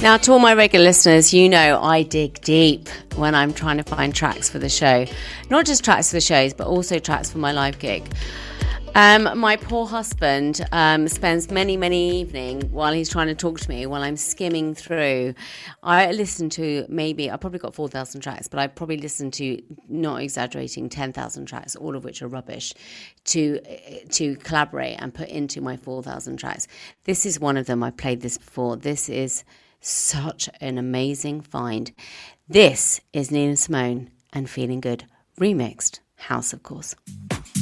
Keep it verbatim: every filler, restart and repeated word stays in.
Now, to all my regular listeners, you know I dig deep when I'm trying to find tracks for the show. Not just tracks for the shows, but also tracks for my live gig. Um, my poor husband um, spends many, many evenings while he's trying to talk to me, while I'm skimming through. I listen to maybe, I probably got four thousand tracks, but I probably listen to, not exaggerating, ten thousand tracks, all of which are rubbish, to to collaborate and put into my four thousand tracks. This is one of them. I've played this before. This is such an amazing find. This is Nina Simone and Feeling Good, remixed, House, of course.